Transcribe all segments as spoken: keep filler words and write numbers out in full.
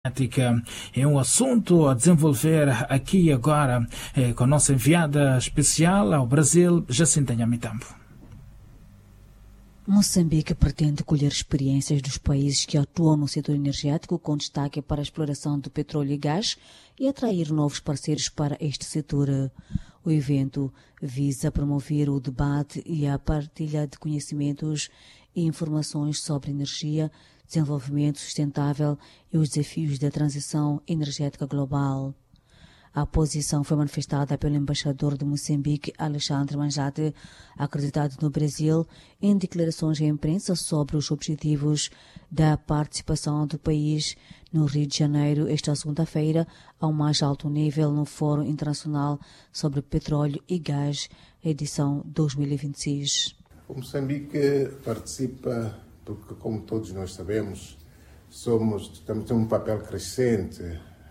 É um assunto a desenvolver aqui e agora eh, com a nossa enviada especial ao Brasil, Jacinta Nhamitambo. Moçambique pretende colher experiências dos países que atuam no setor energético com destaque para a exploração do petróleo e gás e atrair novos parceiros para este setor. O evento visa promover o debate e a partilha de conhecimentos e informações sobre energia, desenvolvimento sustentável e os desafios da transição energética global. A posição foi manifestada pelo embaixador de Moçambique, Alexandre Manjate, acreditado no Brasil, em declarações à imprensa sobre os objetivos da participação do país no Rio de Janeiro esta segunda-feira, ao mais alto nível no Fórum Internacional sobre Petróleo e Gás, edição dois mil e vinte e seis. O Moçambique participa, porque, como todos nós sabemos, somos, temos um papel crescente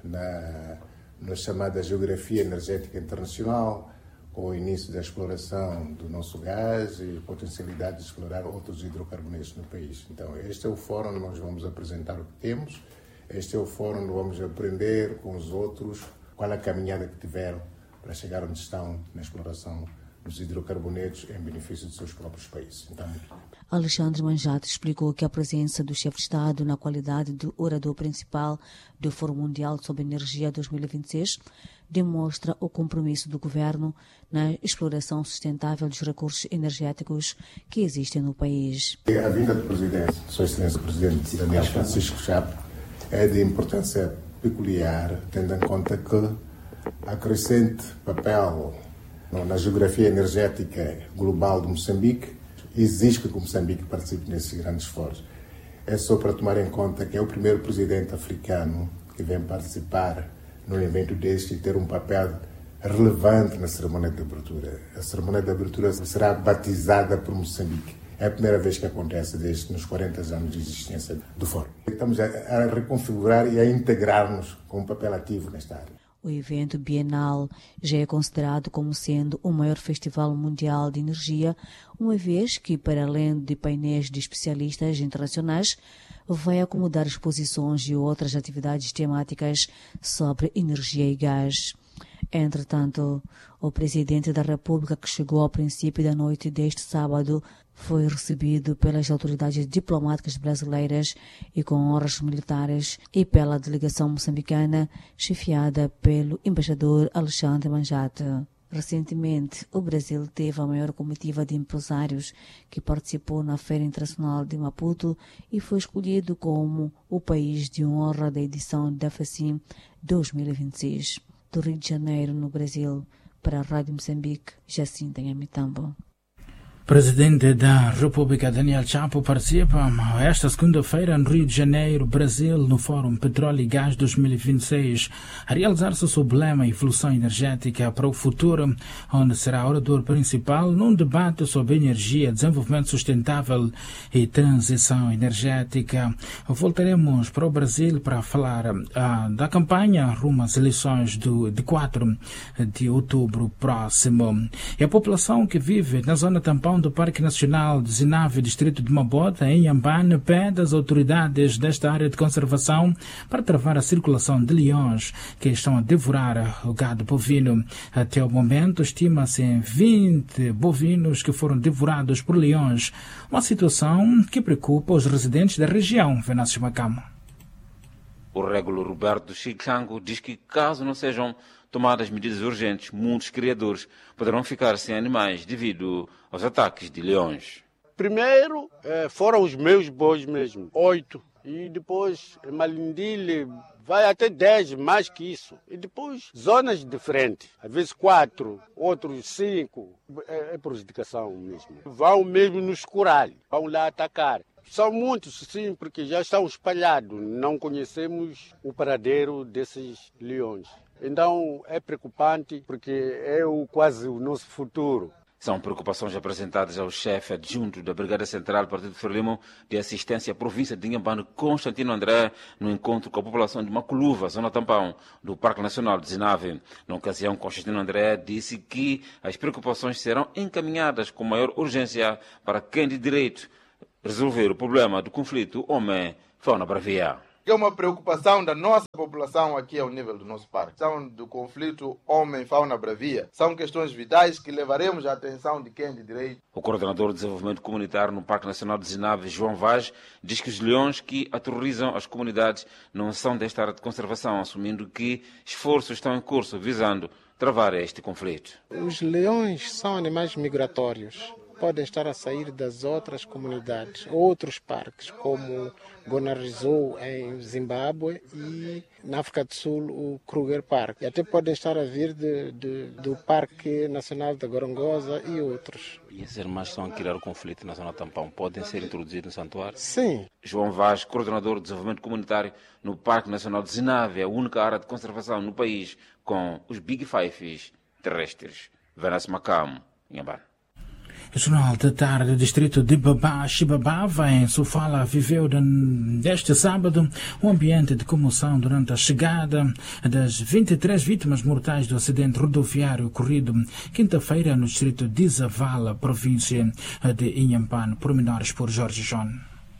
na, na chamada geografia energética internacional, com o início da exploração do nosso gás e a potencialidade de explorar outros hidrocarbonetos no país. Então, este é o fórum onde nós vamos apresentar o que temos, este é o fórum onde vamos aprender com os outros qual a caminhada que tiveram para chegar onde estão na exploração dos hidrocarbonetos em benefício de seus próprios países. Então, Alexandre Manjate explicou que a presença do chefe de Estado na qualidade do orador principal do Fórum Mundial sobre Energia dois mil e vinte e seis demonstra o compromisso do governo na exploração sustentável dos recursos energéticos que existem no país. A vinda do Presidente, Sua Excelência Presidente Daniel Francisco Chapo, é de importância peculiar, tendo em conta que a crescente papel na geografia energética global de Moçambique exige que Moçambique participe nesses grandes esforços. É só para tomar em conta que é o primeiro presidente africano que vem participar num evento deste e ter um papel relevante na cerimônia de abertura. A cerimônia de abertura será batizada por Moçambique. É a primeira vez que acontece desde nos quarenta anos de existência do Fórum. Estamos a reconfigurar e a integrar-nos com um papel ativo nesta área. O evento bienal já é considerado como sendo o maior festival mundial de energia, uma vez que, para além de painéis de especialistas internacionais, vai acomodar exposições e outras atividades temáticas sobre energia e gás. Entretanto, o presidente da República, que chegou ao princípio da noite deste sábado, foi recebido pelas autoridades diplomáticas brasileiras e com honras militares e pela delegação moçambicana, chefiada pelo embaixador Alexandre Manjate. Recentemente, o Brasil teve a maior comitiva de empresários que participou na Feira Internacional de Maputo e foi escolhido como o país de honra da edição da FACIM dois mil e vinte e seis. Do Rio de Janeiro, no Brasil, para a Rádio Moçambique, Jacinta Nhamitambo. Presidente da República Daniel Chapo participa esta segunda-feira no Rio de Janeiro, Brasil, no Fórum Petróleo e Gás dois mil e vinte e seis, a realizar-se sob o lema Evolução Energética para o Futuro, onde será orador principal num debate sobre energia, desenvolvimento sustentável e transição energética. Voltaremos para o Brasil para falar uh, da campanha rumo às eleições do, de quatro de outubro próximo. E a população que vive na zona tampão do Parque Nacional de Zinave, distrito de Mabota, em Inhambane, pede às autoridades desta área de conservação para travar a circulação de leões que estão a devorar o gado bovino. Até o momento, estima-se em vinte bovinos que foram devorados por leões, uma situação que preocupa os residentes da região. Venâncio Macamo. O régulo Roberto Chiclango diz que, caso não sejam tomadas medidas urgentes, muitos criadores poderão ficar sem animais devido aos ataques de leões. Primeiro eh, foram os meus bois mesmo, oito. E depois em Malindile vai até dez, mais que isso. E depois zonas diferentes, às vezes quatro, outros cinco. É, é prejudicação mesmo. Vão mesmo nos curar, vão lá atacar. São muitos, sim, porque já estão espalhados. Não conhecemos o paradeiro desses leões. Então é preocupante porque é o, quase o nosso futuro. São preocupações apresentadas ao chefe adjunto da Brigada Central do Partido Frelimo de Assistência à Província de Inhambane, Constantino André, no encontro com a população de Maculuva, zona tampão do Parque Nacional de Zinave. Na ocasião, Constantino André disse que as preocupações serão encaminhadas com maior urgência para quem de direito resolver o problema do conflito homem-fauna bravia. que é uma preocupação da nossa população aqui ao nível do nosso parque. São do conflito homem-fauna-bravia. São questões vitais que levaremos à atenção de quem de direito. O coordenador de desenvolvimento comunitário no Parque Nacional de Zinave, João Vaz, diz que os leões que aterrorizam as comunidades não são desta área de conservação, assumindo que esforços estão em curso visando travar este conflito. Os leões são animais migratórios. Podem estar a sair das outras comunidades, outros parques, como Gonarizou em Zimbábue e na África do Sul o Kruger Park. E até podem estar a vir de, de, do Parque Nacional da Gorongosa e outros. E esses animais estão a criar o conflito na zona Tampão. Podem ser introduzidos no santuário? Sim. João Vaz, coordenador de desenvolvimento comunitário no Parque Nacional de Zinave, a única área de conservação no país com os Big Fives terrestres. Venance Macamo, Inhambane. O Jornal da Tarde do distrito de Babá, Xibabava, em Sofala, viveu deste sábado um ambiente de comoção durante a chegada das vinte e três vítimas mortais do acidente rodoviário ocorrido quinta-feira no distrito de Zavala, província de Inhambane. Pormenores por Jorge John.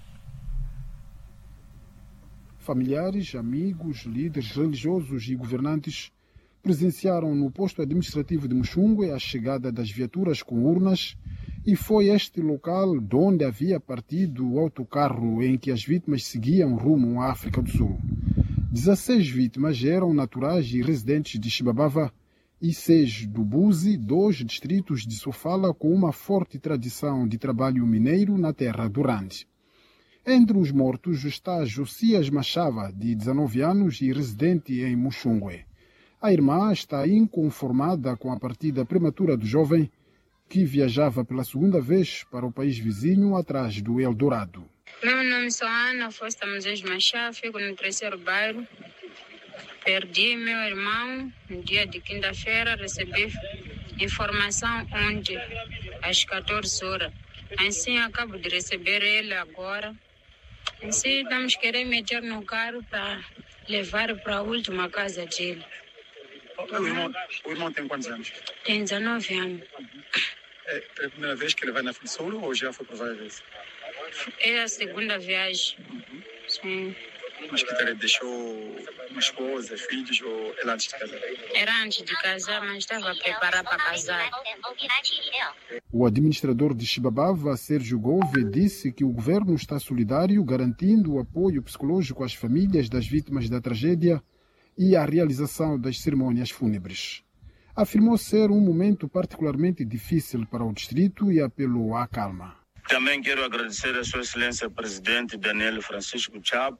Familiares, amigos, líderes religiosos e governantes presenciaram no posto administrativo de Muxungue a chegada das viaturas com urnas e foi este local de onde havia partido o autocarro em que as vítimas seguiam rumo à África do Sul. dezesseis vítimas eram naturais e residentes de Xibabava e seis do Buzi, dois distritos de Sofala com uma forte tradição de trabalho mineiro na terra do Rande. Entre os mortos está Josias Machava, de dezenove anos e residente em Muxungue. A irmã está inconformada com a partida prematura do jovem, que viajava pela segunda vez para o país vizinho atrás do Eldorado. Meu nome é Ana Fosta Moisés Machá, fico no terceiro bairro. Perdi meu irmão no dia de quinta-feira, recebi informação ontem, às quatorze horas. Assim, acabo de receber ele agora. Assim, estamos querendo meter no carro para levar para a última casa dele. O irmão, o irmão tem quantos anos? Tem dezenove anos. É a primeira vez que ele vai na África do Sul ou já foi por várias vezes? É a segunda viagem. Uhum. Sim. Mas que ele deixou uma esposa, filhos ou ela antes de casar? Era antes de casar, mas estava preparada para casar. O administrador de Xibabava, Sérgio Gove, disse que o governo está solidário, garantindo o apoio psicológico às famílias das vítimas da tragédia e a realização das cerimônias fúnebres. Afirmou ser um momento particularmente difícil para o distrito e apelou à calma. Também quero agradecer a Sua Excelência Presidente Daniel Francisco Chapo.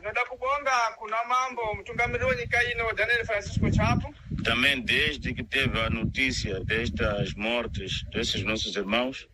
Também desde que teve a notícia destas mortes desses nossos irmãos,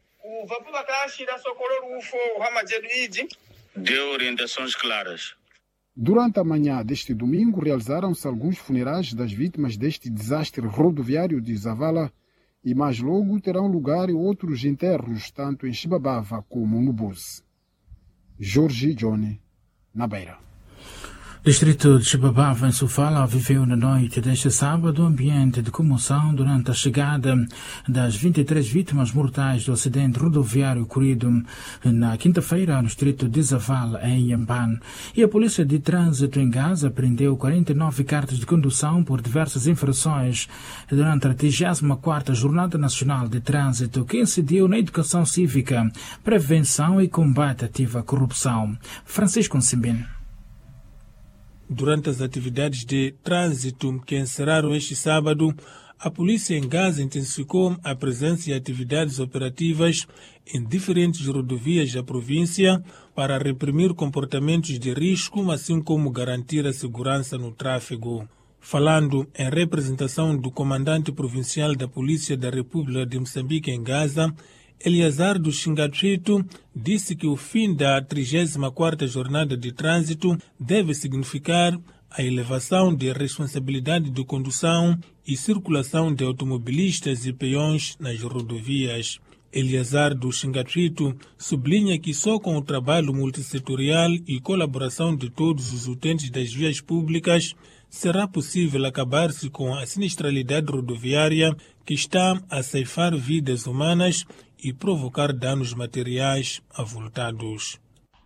deu orientações claras. Durante a manhã deste domingo, realizaram-se alguns funerais das vítimas deste desastre rodoviário de Zavala e mais logo terão lugar outros enterros, tanto em Xibabava como no Buzi. Jorge Johnny, na Beira. O distrito de Xibabava, em Sofala, viveu na noite deste sábado um ambiente de comoção durante a chegada das vinte e três vítimas mortais do acidente rodoviário ocorrido na quinta-feira no distrito de Zavala, em Inhambane. E a Polícia de Trânsito em Gaza prendeu quarenta e nove cartas de condução por diversas infrações durante a trigésima quarta Jornada Nacional de Trânsito, que incidiu na educação cívica, prevenção e combate ativo à corrupção. Francisco Nsimbin. Durante as atividades de trânsito que encerraram este sábado, a polícia em Gaza intensificou a presença e atividades operativas em diferentes rodovias da província para reprimir comportamentos de risco, assim como garantir a segurança no tráfego. Falando em representação do comandante provincial da Polícia da República de Moçambique em Gaza, Eliazar do Xingatrito disse que o fim da trigésima quarta Jornada de Trânsito deve significar a elevação de responsabilidade de condução e circulação de automobilistas e peões nas rodovias. Eliazar do Xingatrito sublinha que só com o trabalho multissetorial e colaboração de todos os utentes das vias públicas será possível acabar-se com a sinistralidade rodoviária que está a ceifar vidas humanas e provocar danos materiais avultados.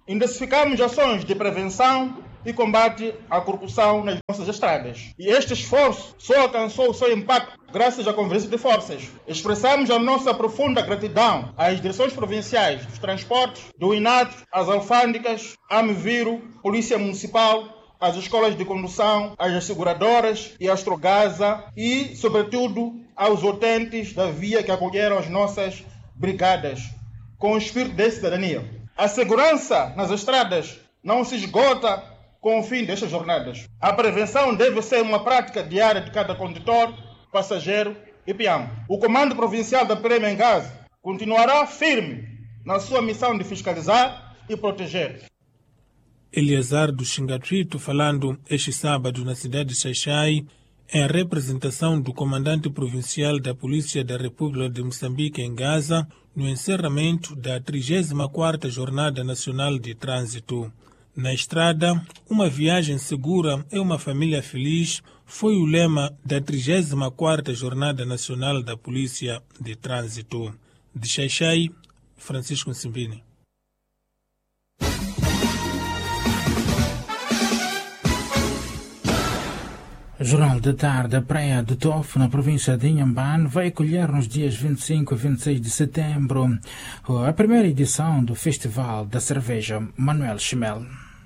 intensificamos ações de prevenção e combate à corrupção nas nossas estradas. E este esforço só alcançou o seu impacto graças à convergência de forças. Expressamos a nossa profunda gratidão às direções provinciais dos transportes, do INAT, às alfândegas, à Mviro, Polícia Municipal, às escolas de condução, às asseguradoras e à Astrogasa e, sobretudo, aos utentes da via que acolheram as nossas brigadas, com o espírito de cidadania. A segurança nas estradas não se esgota com o fim destas jornadas. A prevenção deve ser uma prática diária de cada condutor, passageiro e peão. O Comando Provincial da P R E M em Gaza continuará firme na sua missão de fiscalizar e proteger. Eleazar do Xingatrito falando este sábado na cidade de Xai-Xai em representação do comandante provincial da Polícia da República de Moçambique em Gaza no encerramento da trigésima quarta Jornada Nacional de Trânsito. Na estrada, uma viagem segura é uma família feliz foi o lema da trigésima quarta Jornada Nacional da Polícia de Trânsito. De Xai-Xai, Francisco Simbini. O Jornal da Tarde, a Praia de Tofu, na província de Inhambane, vai acolher nos dias vinte e cinco e vinte e seis de setembro a primeira edição do Festival da Cerveja. Manuel Chimel.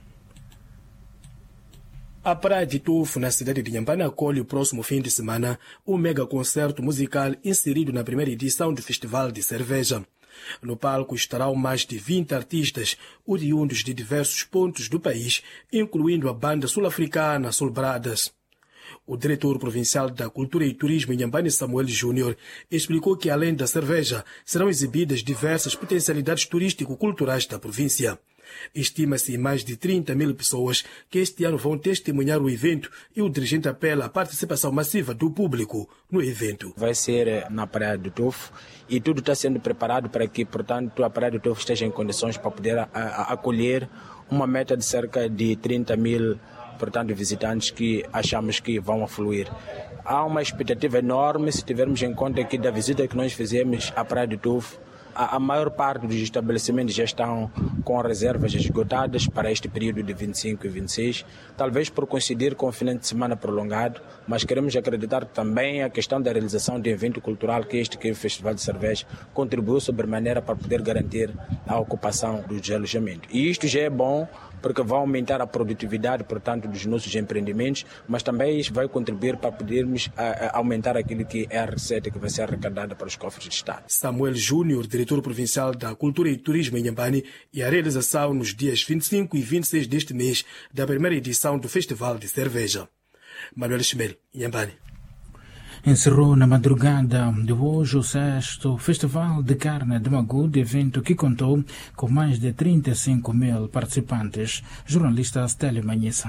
A Praia de Tofu, na cidade de Inhambane, acolhe o próximo fim de semana um mega concerto musical inserido na primeira edição do Festival de Cerveja. No palco estarão mais de vinte artistas oriundos de diversos pontos do país, incluindo a banda sul-africana Soul Brothers. O diretor provincial da Cultura e Turismo em Inhambane, Samuel Júnior, explicou que, além da cerveja, serão exibidas diversas potencialidades turístico-culturais da província. Estima-se em mais de trinta mil pessoas que este ano vão testemunhar o evento e o dirigente apela à participação massiva do público no evento. Vai ser na Praia do Tofu e tudo está sendo preparado para que, portanto, a Praia do Tofu esteja em condições para poder a, a, acolher uma meta de cerca de trinta mil portanto, visitantes que achamos que vão afluir. Há uma expectativa enorme se tivermos em conta que da visita que nós fizemos à Praia do Tofu, a, a maior parte dos estabelecimentos já estão com reservas esgotadas para este período de vinte e cinco e vinte e seis, talvez por coincidir com o fim de semana prolongado, mas queremos acreditar que também a questão da realização de evento cultural, que este que é o Festival de Cerveja, contribuiu sobremaneira para poder garantir a ocupação dos alojamentos. E isto já é bom, porque vai aumentar a produtividade, portanto, dos nossos empreendimentos, mas também isso vai contribuir para podermos a, a aumentar aquilo que é a receita que vai ser arrecadada para os cofres de Estado. Samuel Júnior, diretor provincial da Cultura e Turismo em Inhambane, e a realização nos dias vinte e cinco e vinte e seis deste mês da primeira edição do Festival de Cerveja. Manuel Chimel, Inhambane. Encerrou na madrugada de hoje o sexto Festival de Carne de Magude, evento que contou com mais de trinta e cinco mil participantes. Jornalista Stélio Manhissa.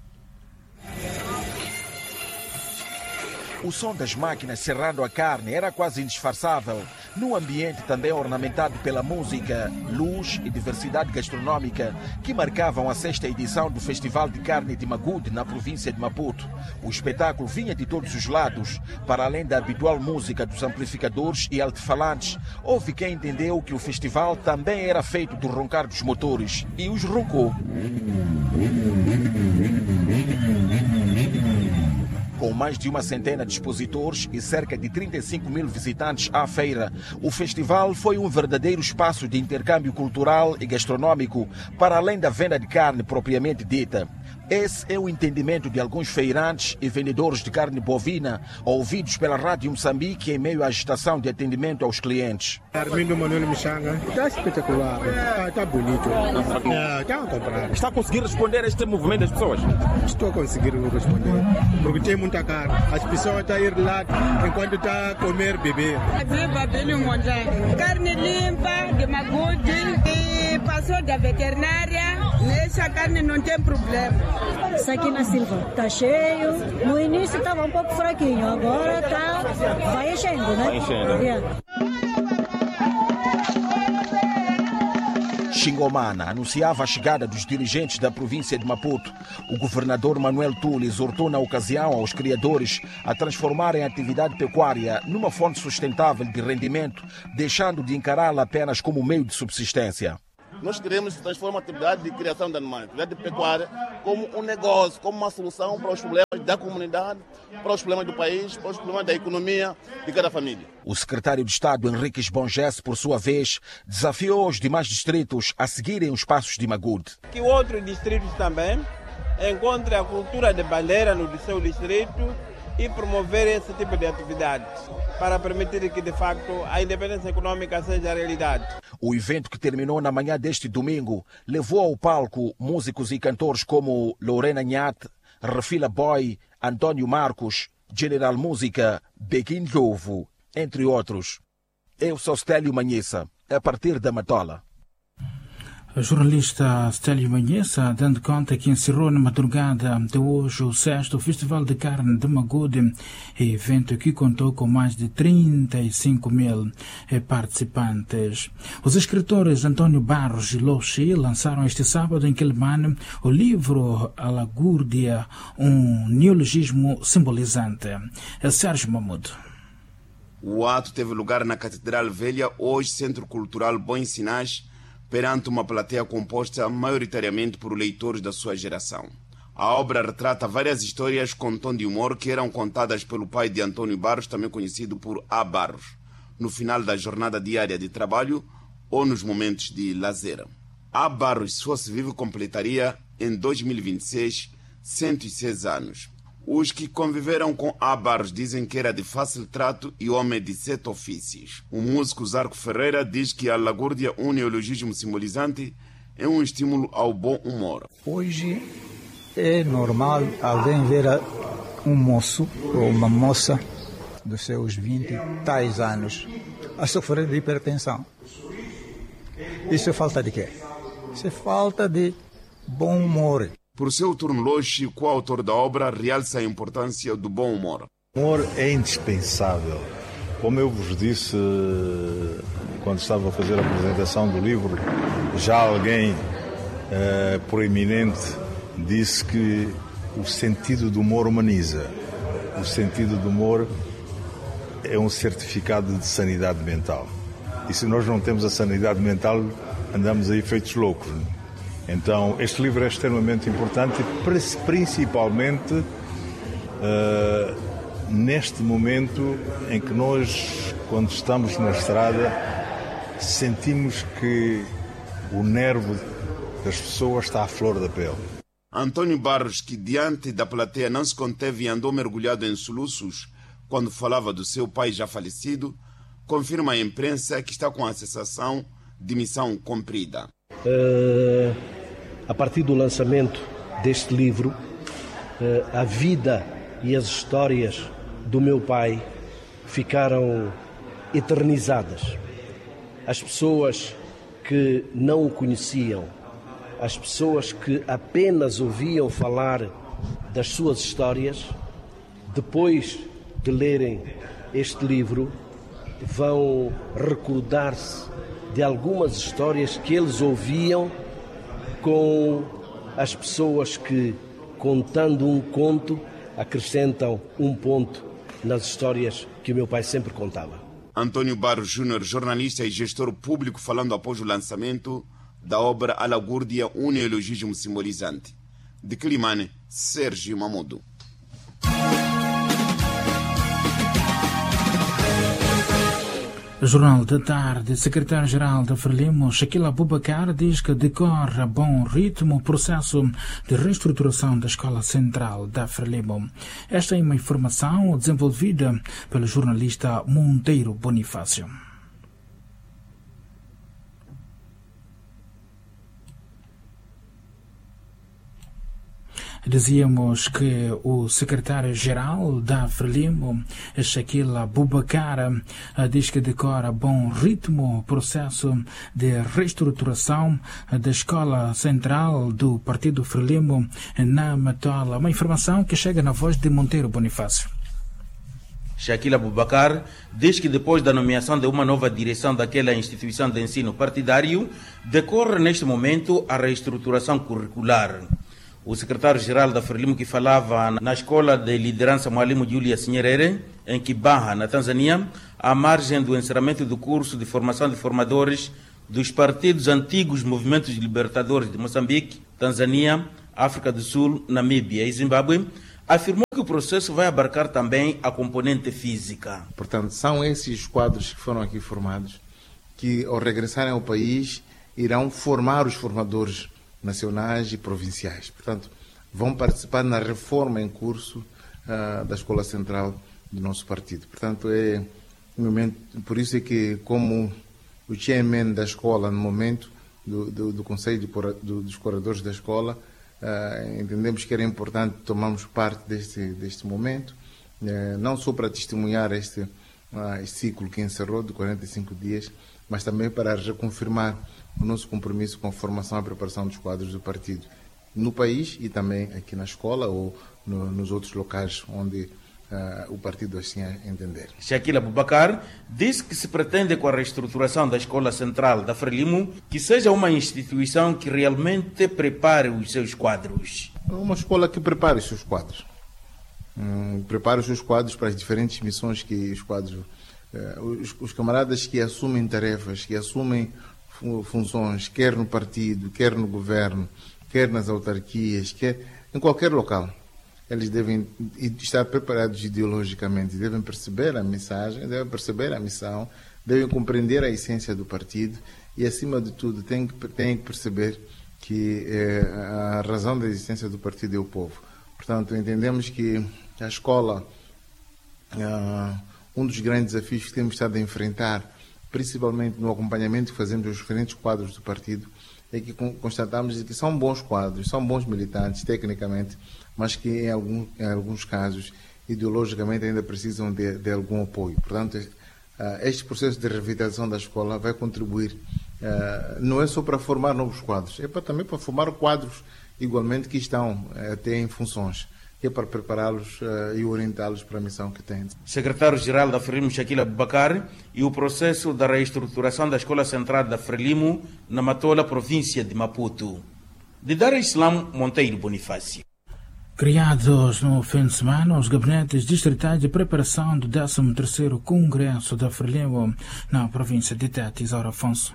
O som das máquinas serrando a carne era quase indisfarçável, num ambiente também ornamentado pela música, luz e diversidade gastronômica que marcavam a sexta edição do Festival de Carne de Magude na província de Maputo. O espetáculo vinha de todos os lados, para além da habitual música dos amplificadores e altifalantes. Houve quem entendeu que o festival também era feito do roncar dos motores, e os roncou. Com mais de uma centena de expositores e cerca de trinta e cinco mil visitantes à feira, o festival foi um verdadeiro espaço de intercâmbio cultural e gastronômico, para além da venda de carne propriamente dita. Esse é o entendimento de alguns feirantes e vendedores de carne bovina, ouvidos pela Rádio Moçambique em meio à agitação de atendimento aos clientes. Armindo Manuel Michanga, está espetacular, está, está bonito, é, está a comprar. Está a conseguir responder a este movimento das pessoas? Estou a conseguir responder, porque tem muita carne. As pessoas estão a ir lá enquanto estão a comer, beber. Viva Belo Monjang, carne limpa, de Magude, e passou da veterinária, nessa carne não tem problema. Isso aqui na Silva está cheio. No início estava um pouco fraquinho, agora tá, vai enchendo, né? Vai enchendo. Yeah. Xingomana anunciava a chegada dos dirigentes da província de Maputo. O governador Manuel Tule exortou na ocasião aos criadores a transformarem a atividade pecuária numa fonte sustentável de rendimento, deixando de encará-la apenas como meio de subsistência. Nós queremos transformar a atividade de criação de animais, a atividade de pecuária, como um negócio, como uma solução para os problemas da comunidade, para os problemas do país, para os problemas da economia de cada família. O secretário de Estado, Henriques Bonges, por sua vez, desafiou os demais distritos a seguirem os passos de Magude. Que outros distritos também encontrem a cultura de bandeira no seu distrito e promover esse tipo de atividades para permitir que, de facto, a independência econômica seja realidade. O evento, que terminou na manhã deste domingo, levou ao palco músicos e cantores como Lorena Nhat, Refila Boy, Antônio Marcos, General Música, Bequim Lovo, entre outros. Eu sou Stélio Manhissa, a partir da Matola. A jornalista Stélio Manhissa, dando conta que encerrou na madrugada de hoje o sexto Festival de Carne de Magude, evento que contou com mais de trinta e cinco mil participantes. Os escritores Antônio Barros e Loxi lançaram este sábado em Quelimane o livro A Lagúrdia, um neologismo simbolizante. É Sérgio Mamudo. O ato teve lugar na Catedral Velha, hoje Centro Cultural Bons Sinais, perante uma plateia composta maioritariamente por leitores da sua geração. A obra retrata várias histórias com tom de humor que eram contadas pelo pai de Antônio Barros, também conhecido por A. Barros, no final da jornada diária de trabalho ou nos momentos de lazer. A. Barros, se fosse vivo, completaria em dois mil e vinte e seis cento e seis anos. Os que conviveram com A. Barros dizem que era de fácil trato e homem de sete ofícios. O músico Zarco Ferreira diz que a lagúrdia, um neologismo simbolizante, é um estímulo ao bom humor. Hoje é normal alguém ver um moço ou uma moça dos seus vinte e tais anos a sofrer de hipertensão. Isso é falta de quê? Isso é falta de bom humor. Por seu turno, Loxi, coautor da obra, realça a importância do bom humor. O humor é indispensável. Como eu vos disse quando estava a fazer a apresentação do livro, já alguém uh, proeminente disse que o sentido do humor humaniza. O sentido do humor é um certificado de sanidade mental. E se nós não temos a sanidade mental, andamos aí feitos loucos. Então, este livro é extremamente importante, principalmente uh, neste momento em que nós, quando estamos na estrada, sentimos que o nervo das pessoas está à flor da pele. Antônio Barros, que diante da plateia não se conteve e andou mergulhado em soluços quando falava do seu pai já falecido, confirma à imprensa que está com a sensação de missão cumprida. Uh, a partir do lançamento deste livro, uh, a vida e as histórias do meu pai ficaram eternizadas. As pessoas que não o conheciam, as pessoas que apenas ouviam falar das suas histórias, depois de lerem este livro, vão recordar-se de algumas histórias que eles ouviam com as pessoas que, contando um conto, acrescentam um ponto nas histórias que o meu pai sempre contava. Antônio Barros Júnior, jornalista e gestor público, falando após o lançamento da obra A Lagúrdia, um neologismo simbolizante. De Quelimane, Sérgio Mamudo. Jornal da Tarde, secretário-geral da Frelimo, Shaquila Abubakar, diz que decorre a bom ritmo o processo de reestruturação da Escola Central da Frelimo. Esta é uma informação desenvolvida pelo jornalista Monteiro Bonifácio. Dizíamos que o secretário-geral da Frelimo, Shaquila Abubakar, diz que decora bom ritmo o processo de reestruturação da Escola Central do Partido Frelimo na Matola. Uma informação que chega na voz de Monteiro Bonifácio. Shaquila Abubakar diz que depois da nomeação de uma nova direção daquela instituição de ensino partidário, decorre neste momento a reestruturação curricular. O secretário-geral da Frelimo, que falava na Escola de Liderança Mwalimu Julius Nyerere, em Kibaha, na Tanzânia, à margem do encerramento do curso de formação de formadores dos partidos antigos movimentos libertadores de Moçambique, Tanzânia, África do Sul, Namíbia e Zimbábue, afirmou que o processo vai abarcar também a componente física. Portanto, são esses quadros que foram aqui formados que, ao regressarem ao país, irão formar os formadores nacionais e provinciais. Portanto, vão participar na reforma em curso uh, da Escola Central do nosso partido. Portanto, é um momento, por isso é que, como o chairman da escola, no momento do, do, do Conselho de, do, dos Curadores da Escola, uh, entendemos que era importante tomarmos parte deste, deste momento, uh, não só para testemunhar este, uh, este ciclo que encerrou de quarenta e cinco dias, mas também para reconfirmar o nosso compromisso com a formação e preparação dos quadros do partido no país e também aqui na escola ou no, nos outros locais onde uh, o partido assim entender. Shaquila Bubacar disse que se pretende, com a reestruturação da Escola Central da Frelimo, que seja uma instituição que realmente prepare os seus quadros. Uma escola que prepare os seus quadros. Hum, prepare os seus quadros para as diferentes missões que os quadros... Uh, os, os camaradas que assumem tarefas, que assumem funções, quer no partido, quer no governo, quer nas autarquias, quer em qualquer local, eles devem estar preparados ideologicamente, devem perceber a mensagem, devem perceber a missão, devem compreender a essência do partido e, acima de tudo, têm que, têm que perceber que eh, a razão da existência do partido é o povo. Portanto, entendemos que a escola, ah, um dos grandes desafios que temos estado a enfrentar, principalmente no acompanhamento que fazemos dos diferentes quadros do partido, é que constatamos que são bons quadros, são bons militantes tecnicamente, mas que em, algum, em alguns casos ideologicamente ainda precisam de, de algum apoio. Portanto, este processo de revitalização da escola vai contribuir, não é só para formar novos quadros, é para, também para formar quadros igualmente que estão até em funções, que é para prepará-los uh, e orientá-los para a missão que têm. Secretário-Geral da Frelimo, Shaquila Bubacar, e o processo da reestruturação da Escola Central da Frelimo na Matola, província de Maputo. De Dar Islam, Monteiro Bonifácio. Criados no fim de semana, os gabinetes distritais de preparação do décimo terceiro Congresso da Frelimo na província de Tete, Isaura Afonso.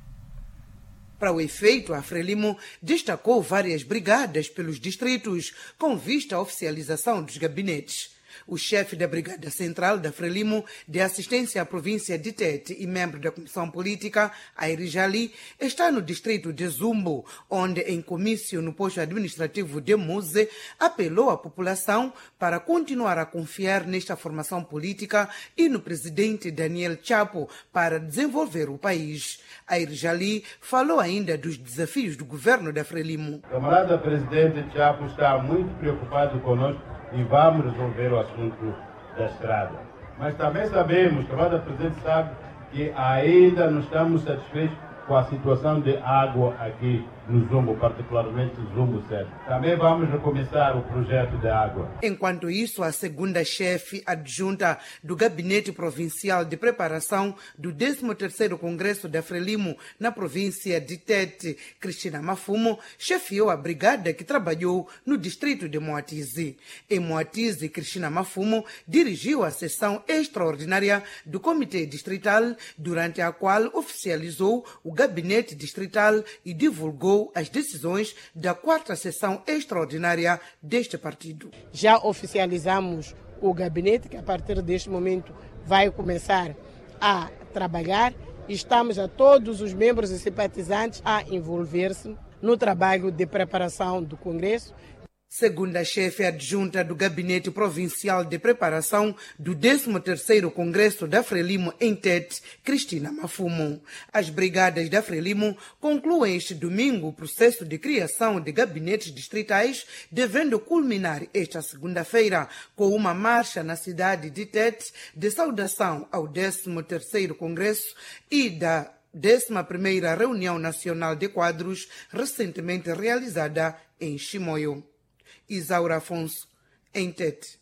Para o efeito, a Frelimo destacou várias brigadas pelos distritos com vista à oficialização dos gabinetes. O chefe da Brigada Central da Frelimo de Assistência à Província de Tete e membro da Comissão Política, Airi Jali, está no distrito de Zumbo, onde, em comício no posto administrativo de Muse, apelou à população para continuar a confiar nesta formação política e no presidente Daniel Chapo para desenvolver o país. Airi Jali falou ainda dos desafios do governo da Frelimo. O camarada presidente Chapo está muito preocupado conosco e vamos resolver o assunto da estrada. Mas também sabemos, o camarada presidente sabe, que ainda não estamos satisfeitos com a situação de água aqui no Zumbo, particularmente Zumbo sete. Também vamos recomeçar o projeto de água. Enquanto isso, a segunda chefe adjunta do Gabinete Provincial de Preparação do décimo terceiro Congresso da Frelimo na província de Tete, Cristina Mafumo, chefiou a brigada que trabalhou no distrito de Moatize. Em Moatize, Cristina Mafumo dirigiu a sessão extraordinária do Comitê Distrital, durante a qual oficializou o Gabinete Distrital e divulgou as decisões da quarta sessão extraordinária deste partido. Já oficializamos o gabinete, que a partir deste momento vai começar a trabalhar. Estamos a todos os membros e simpatizantes a envolver-se no trabalho de preparação do Congresso. Segundo a chefe adjunta do Gabinete Provincial de Preparação do décimo terceiro Congresso da Frelimo em Tete, Cristina Mafumo. As brigadas da Frelimo concluem este domingo o processo de criação de gabinetes distritais, devendo culminar esta segunda-feira com uma marcha na cidade de Tete de saudação ao décimo terceiro Congresso e da décima primeira Reunião Nacional de Quadros, recentemente realizada em Chimoio. Isaura Afonso, em Tete.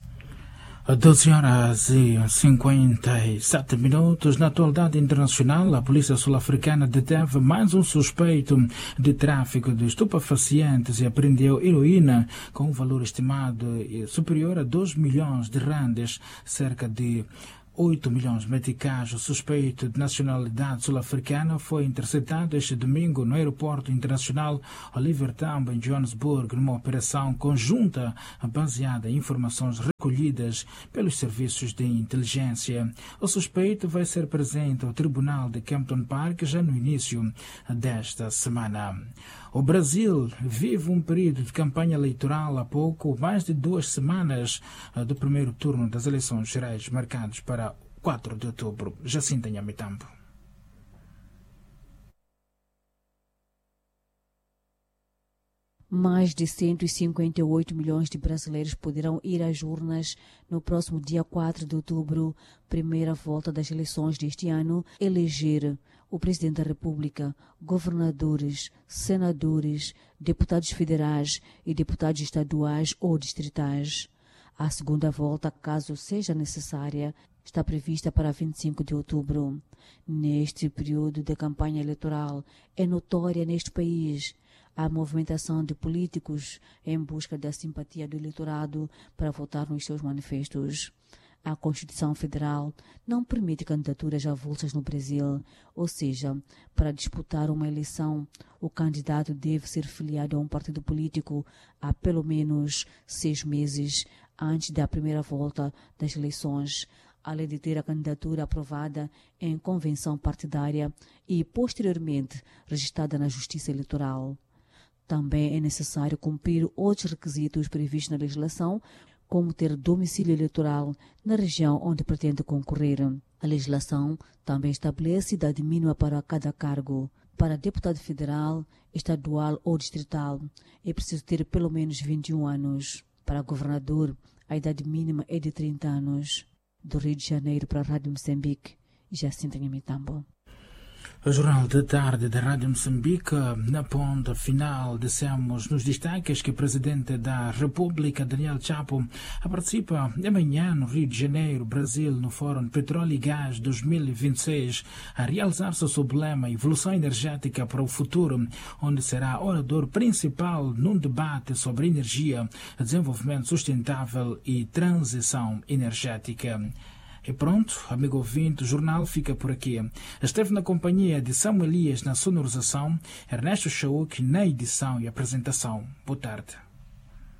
doze horas e cinquenta e sete minutos. Na atualidade internacional, a polícia sul-africana deteve mais um suspeito de tráfico de estupefacientes e apreendeu heroína com um valor estimado superior a dois milhões de randes, cerca de oito milhões de meticais. O suspeito de nacionalidade sul-africana foi interceptado este domingo no aeroporto internacional Oliver Tambo, em Johannesburg, numa operação conjunta baseada em informações recolhidas pelos serviços de inteligência. O suspeito vai ser presente ao tribunal de Kempton Park já no início desta semana. O Brasil vive um período de campanha eleitoral há pouco mais de duas semanas do primeiro turno das eleições gerais marcados para quatro de outubro. Jacinta Nhamitambo. Mais de cento e cinquenta e oito milhões de brasileiros poderão ir às urnas no próximo dia quatro de outubro, primeira volta das eleições deste ano, eleger o Presidente da República, governadores, senadores, deputados federais e deputados estaduais ou distritais. A segunda volta, caso seja necessária, está prevista para vinte e cinco de outubro. Neste período de campanha eleitoral, é notória neste país a movimentação de políticos em busca da simpatia do eleitorado para votar nos seus manifestos. A Constituição Federal não permite candidaturas avulsas no Brasil, ou seja, para disputar uma eleição, o candidato deve ser filiado a um partido político há pelo menos seis meses antes da primeira volta das eleições, além de ter a candidatura aprovada em convenção partidária e, posteriormente, registrada na Justiça Eleitoral. Também é necessário cumprir outros requisitos previstos na legislação, como ter domicílio eleitoral na região onde pretende concorrer. A legislação também estabelece idade mínima para cada cargo. Para deputado federal, estadual ou distrital, é preciso ter pelo menos vinte e um anos. Para governador, a idade mínima é de trinta anos. Do Rio de Janeiro para a Rádio Moçambique, Jacinta Nhamitambo. O Jornal de Tarde da Rádio Moçambique, na ponta final, dissemos nos destaques que o Presidente da República, Daniel Chapo, participa amanhã no Rio de Janeiro, Brasil, no Fórum Petróleo e Gás dois mil e vinte e seis, a realizar-se sob o lema Evolução Energética para o Futuro, onde será orador principal num debate sobre energia, desenvolvimento sustentável e transição energética. E pronto, amigo ouvinte, o jornal fica por aqui. Esteve na companhia de Samuel Elias na sonorização, Ernesto Chauk na edição e apresentação. Boa tarde.